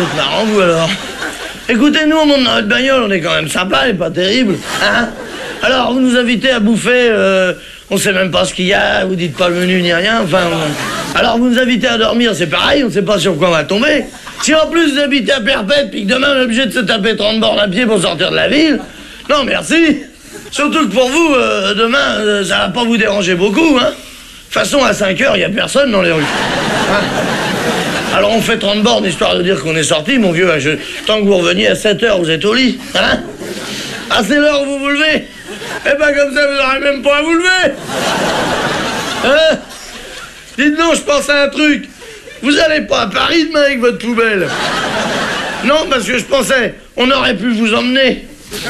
êtes marrants, vous, alors. Écoutez, nous, on monte dans notre bagnole, on est quand même sympa et pas terrible, hein. Alors, vous nous invitez à bouffer, on sait même pas ce qu'il y a, vous dites pas le menu ni rien, enfin... Alors, vous nous invitez à dormir, c'est pareil, on sait pas sur quoi on va tomber. Si en plus vous habitez à Perpète, puis que demain on est obligé de se taper 30 bornes à pied pour sortir de la ville, non, merci. Surtout que pour vous, demain, ça va pas vous déranger beaucoup, hein. De toute façon, à 5 heures, il y a personne dans les rues. Hein. Alors, on fait 30 bornes, histoire de dire qu'on est sorti, mon vieux. Tant que vous reveniez à 7 heures, vous êtes au lit, hein. Ah, c'est l'heure où vous vous levez. Eh ben, comme ça, vous n'aurez même pas à vous lever. Hein. Dites donc, je pense à un truc. Vous allez pas à Paris demain avec votre poubelle? Non, parce que je pensais, on aurait pu vous emmener.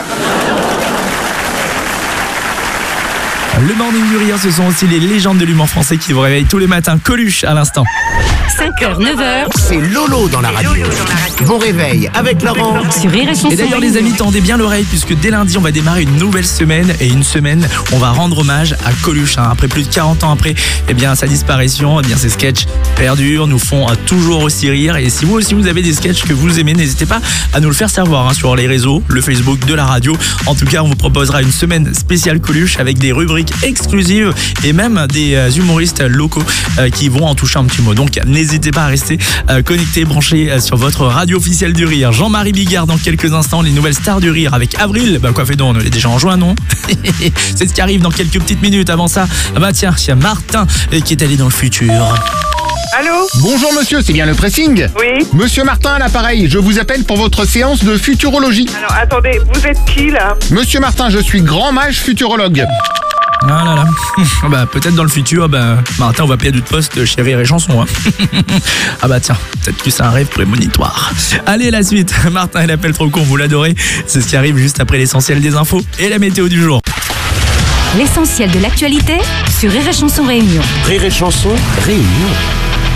Le Morning du Rire, ce sont aussi les légendes de l'humour français qui vous réveillent tous les matins. Coluche à l'instant. 5h, 9h. C'est Lolo dans la radio. Bon réveil avec Laurent. Sur Rire et Chanson. Et d'ailleurs les amis, tendez bien l'oreille puisque dès lundi on va démarrer une nouvelle semaine. Et une semaine, on va rendre hommage à Coluche. Après plus de 40 ans après sa disparition, ses sketchs perdurent, nous font toujours aussi rire. Et si vous aussi vous avez des sketchs que vous aimez, n'hésitez pas à nous le faire savoir sur les réseaux, le Facebook de la radio. En tout cas, on vous proposera une semaine spéciale Coluche avec des rubriques exclusives et même des humoristes locaux qui vont en toucher un petit mot. Donc n'hésitez pas à rester connectés, branchés sur votre radio officielle du rire. Jean-Marie Bigard dans quelques instants, les nouvelles stars du rire avec Avril. Quoi fait donc, on est déjà en juin, non? C'est ce qui arrive dans quelques petites minutes. Avant ça, tiens, il y a Martin qui est allé dans le futur. Allô? Bonjour monsieur, c'est bien le pressing? Oui. Monsieur Martin à l'appareil, je vous appelle pour votre séance de futurologie. Alors, attendez, vous êtes qui, là? Monsieur Martin, je suis grand mage futurologue. Ah là là. Peut-être dans le futur, Martin, on va payer du poste chez Rire et Chanson. Hein. Tiens, peut-être que c'est un rêve prémonitoire. Allez, la suite. Martin, il appelle trop con, vous l'adorez. C'est ce qui arrive juste après l'essentiel des infos et la météo du jour. L'essentiel de l'actualité sur Rire et Chanson Réunion. Rire et Chanson, Réunion.